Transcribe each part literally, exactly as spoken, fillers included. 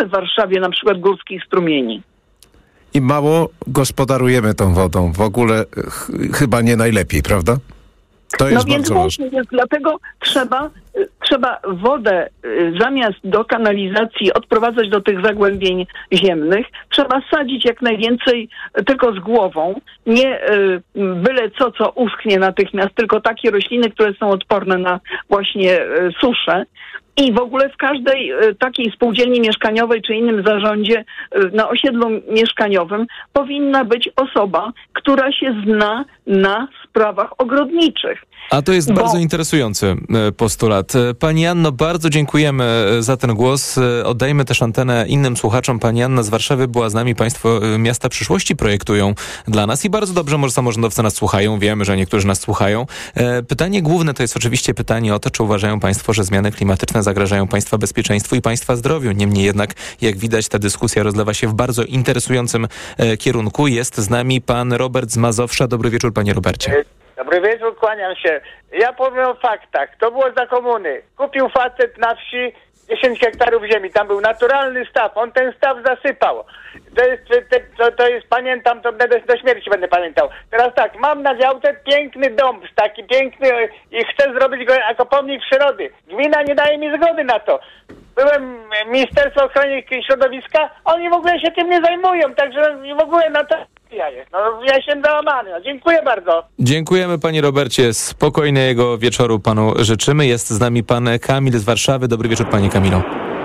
mamy w Warszawie na przykład górskich strumieni. I mało gospodarujemy tą wodą. W ogóle ch- chyba nie najlepiej, prawda? To jest no więc bardzo właśnie, ważne. więc dlatego trzeba, trzeba wodę zamiast do kanalizacji odprowadzać do tych zagłębień ziemnych. Trzeba sadzić jak najwięcej tylko z głową. Nie byle co, co uschnie natychmiast, tylko takie rośliny, które są odporne na właśnie suszę. I w ogóle w każdej takiej spółdzielni mieszkaniowej czy innym zarządzie na osiedlu mieszkaniowym powinna być osoba, która się zna na sprawach ogrodniczych. A to jest Bo... bardzo interesujący postulat. Pani Anno, bardzo dziękujemy za ten głos. Oddajmy też antenę innym słuchaczom. Pani Anna z Warszawy była z nami. Państwo Miasta Przyszłości projektują dla nas i bardzo dobrze, może samorządowcy nas słuchają. Wiemy, że niektórzy nas słuchają. Pytanie główne to jest oczywiście pytanie o to, czy uważają Państwo, że zmiany klimatyczne zagrażają Państwa bezpieczeństwu i Państwa zdrowiu. Niemniej jednak, jak widać, ta dyskusja rozlewa się w bardzo interesującym kierunku. Jest z nami pan Robert z Mazowsza. Dobry wieczór, panie Robercie. Dobry wieczór, kłaniam się. Ja powiem o faktach. To było za komuny. Kupił facet na wsi dziesięć hektarów ziemi. Tam był naturalny staw. On ten staw zasypał. To jest, to, to jest pamiętam, to będę do śmierci będę pamiętał. Teraz tak, mam na działce piękny dom, taki piękny i chcę zrobić go jako pomnik przyrody. Gmina nie daje mi zgody na to. Byłem Ministerstwo Ochrony Środowiska, oni w ogóle się tym nie zajmują, także w ogóle na to ja jest. No, ja jestem załamany. No, dziękuję bardzo. Dziękujemy, panie Robercie. Spokojnego wieczoru panu życzymy. Jest z nami pan Kamil z Warszawy. Dobry wieczór, panie Kamilu.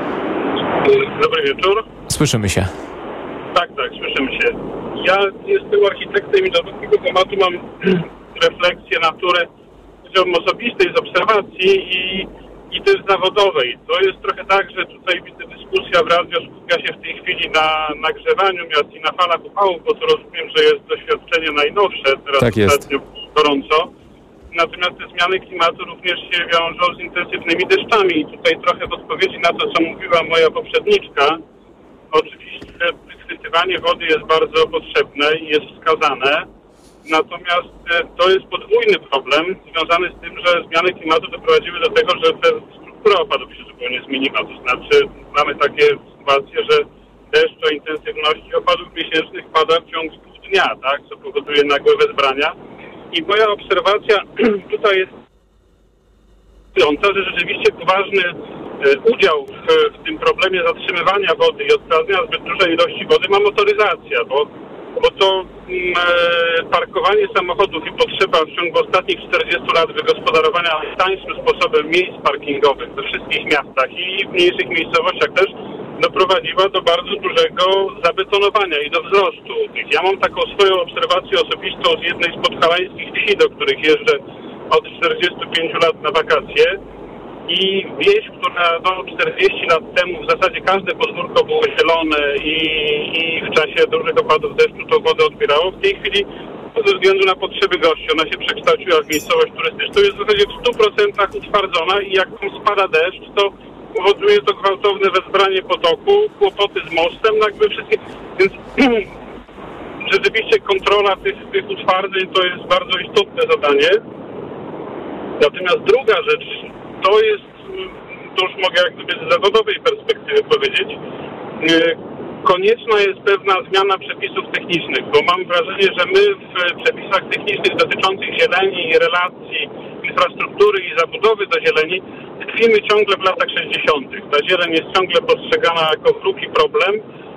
Dobry wieczór. Słyszymy się. Tak, tak, słyszymy się. Ja jestem architektem i do tego tematu mam refleksję natury, powiedziałbym osobistej, z obserwacji i, i też zawodowej. To jest trochę tak, że tutaj widzę, dyskusja w radio skupia się w tej chwili na nagrzewaniu miast i na falach upałów, bo to rozumiem, że jest doświadczenie najnowsze, teraz tak ostatnio gorąco. Natomiast te zmiany klimatu również się wiążą z intensywnymi deszczami. I tutaj trochę w odpowiedzi na to, co mówiła moja poprzedniczka, oczywiście wychwytywanie wody jest bardzo potrzebne i jest wskazane. Natomiast to jest podwójny problem związany z tym, że zmiany klimatu doprowadziły do tego, że ta struktura opadów się zupełnie zmieniła. To znaczy mamy takie sytuacje, że deszcz o intensywności opadów miesięcznych pada w ciągu pół dnia, tak, co powoduje nagłe wezbrania. I moja obserwacja tutaj jest to, że rzeczywiście poważny udział w, w tym problemie zatrzymywania wody i odprowadzenia zbyt dużej ilości wody ma motoryzacja, bo, bo to mm, parkowanie samochodów i potrzeba w ciągu ostatnich czterdziestu lat wygospodarowania tańszym sposobem miejsc parkingowych we wszystkich miastach i w mniejszych miejscowościach też doprowadziła do bardzo dużego zabetonowania i do wzrostu tych. Ja mam taką swoją obserwację osobistą z jednej z podhalańskich wsi, do których jeżdżę od czterdziestu pięciu lat na wakacje. I wieś, która no, czterdzieści lat temu w zasadzie każde podwórko było zielone i, i w czasie dużych opadów deszczu to wodę odbierało. W tej chwili ze względu na potrzeby gości ona się przekształciła w miejscowość turystyczną. Jest w zasadzie w stu procentach utwardzona i jak spada deszcz, to powoduje to gwałtowne wezbranie potoku, kłopoty z mostem, no jakby wszystkie. Więc rzeczywiście kontrola tych, tych utwardzeń to jest bardzo istotne zadanie. Natomiast druga rzecz, to jest, to już mogę jak gdyby z zawodowej perspektywy powiedzieć, konieczna jest pewna zmiana przepisów technicznych, bo mam wrażenie, że my w przepisach technicznych dotyczących zieleni, relacji, infrastruktury i zabudowy do zieleni tkwimy ciągle w latach sześćdziesiątych. Ta zieleń jest ciągle postrzegana jako kruki problem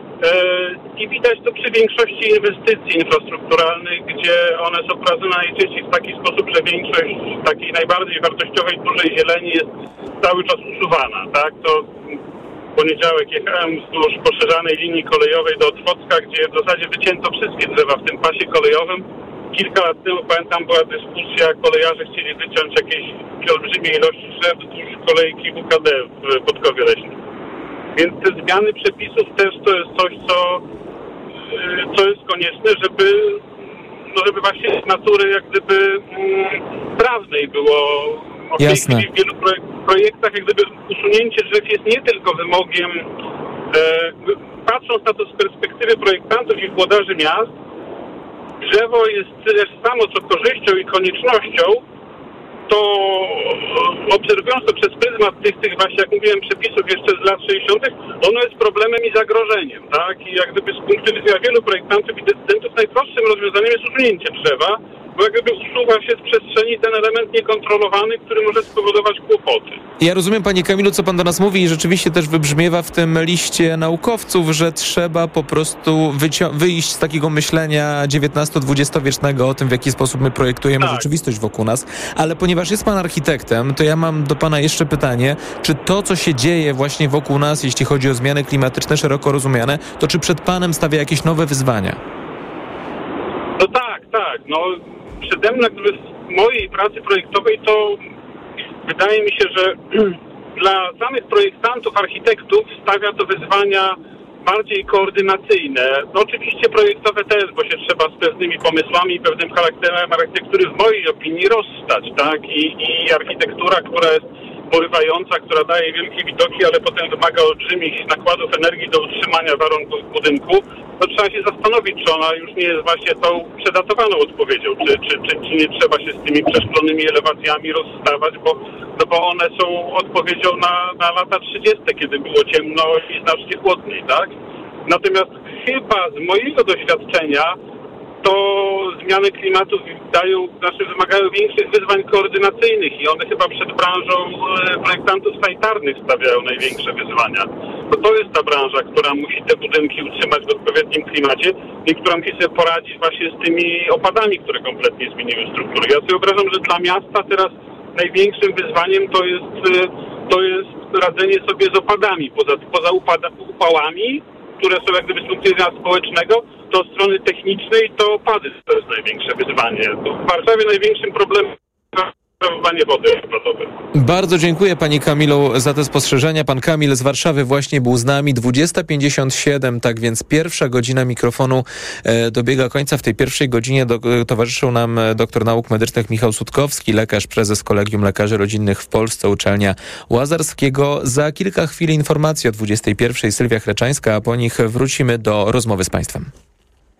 i widać to przy większości inwestycji infrastrukturalnych, gdzie one są prowadzone najczęściej w taki sposób, że większość takiej najbardziej wartościowej, dużej zieleni jest cały czas usuwana, tak? To w poniedziałek jechałem wzdłuż poszerzanej linii kolejowej do Otwocka, gdzie w zasadzie wycięto wszystkie drzewa w tym pasie kolejowym. Kilka lat temu, pamiętam, była dyskusja, kolejarze chcieli wyciąć jakieś olbrzymie ilości drzew wzdłuż kolejki W K D w Podkowie Leśnym. Więc te zmiany przepisów też to jest coś, co, co jest konieczne, żeby, no żeby właśnie z natury jak gdyby mm, prawnej było. W tej chwili w wielu projektach jak gdyby usunięcie drzew jest nie tylko wymogiem, e, patrząc na to z perspektywy projektantów i włodarzy miast, drzewo jest tyle samo co korzyścią i koniecznością, to obserwując to przez pryzmat tych, tych właśnie, jak mówiłem, przepisów jeszcze z lat sześćdziesiątych, ono jest problemem i zagrożeniem, tak? I jak gdyby z punktu widzenia wielu projektantów i decydentów najprostszym rozwiązaniem jest usunięcie drzewa, bo jak gdyby usuwa się z przestrzeni ten element niekontrolowany, który może spowodować kłopoty. Ja rozumiem, panie Kamilu, co pan do nas mówi i rzeczywiście też wybrzmiewa w tym liście naukowców, że trzeba po prostu wycio- wyjść z takiego myślenia dziewiętnasto-dwudziestowiecznego o tym, w jaki sposób my projektujemy tak. rzeczywistość wokół nas. Ale ponieważ jest pan architektem, to ja mam do pana jeszcze pytanie, czy to, co się dzieje właśnie wokół nas, jeśli chodzi o zmiany klimatyczne szeroko rozumiane, to czy przed panem stawia jakieś nowe wyzwania? No tak, tak. No przede mną w mojej pracy projektowej to wydaje mi się, że dla samych projektantów, architektów stawia to wyzwania bardziej koordynacyjne. No oczywiście projektowe też, bo się trzeba z pewnymi pomysłami i pewnym charakterem architektury w mojej opinii rozstać, tak? I, i architektura, która jest porywająca, która daje wielkie widoki, ale potem wymaga olbrzymich nakładów energii do utrzymania warunków budynku, to trzeba się zastanowić, czy ona już nie jest właśnie tą przedatowaną odpowiedzią, czy, czy, czy, czy nie trzeba się z tymi przeszklonymi elewacjami rozstawać, bo, no bo one są odpowiedzią na, na lata trzydzieste, kiedy było ciemno i znacznie chłodniej, tak? Natomiast chyba z mojego doświadczenia to zmiany klimatu dają, znaczy wymagają większych wyzwań koordynacyjnych i one chyba przed branżą projektantów sanitarnych stawiają największe wyzwania. Bo to jest ta branża, która musi te budynki utrzymać w odpowiednim klimacie i która musi sobie poradzić właśnie z tymi opadami, które kompletnie zmieniły strukturę. Ja sobie wyobrażam, że dla miasta teraz największym wyzwaniem to jest, to jest radzenie sobie z opadami. Poza, poza upada, upałami, które są jak gdyby z punktu widzenia społecznego, to od strony technicznej to opady to jest największe wyzwanie. To w Warszawie największym problemem jest sprawowanie wody opadowej. Bardzo dziękuję pani Kamilu za te spostrzeżenia. Pan Kamil z Warszawy właśnie był z nami. dwudziesta pięćdziesiąt siedem, tak więc pierwsza godzina mikrofonu e, dobiega końca. W tej pierwszej godzinie do, towarzyszył nam doktor nauk medycznych Michał Sutkowski, lekarz, prezes Kolegium Lekarzy Rodzinnych w Polsce, uczelnia Łazarskiego. Za kilka chwil informacji o dwudziestej pierwszej Sylwia Chreczańska, a po nich wrócimy do rozmowy z państwem.